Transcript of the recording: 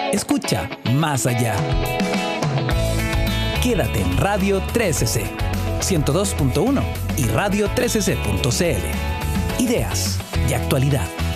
Escucha más allá. Quédate en Radio 13C, 102.1 y radio13c.cl. Ideas de actualidad.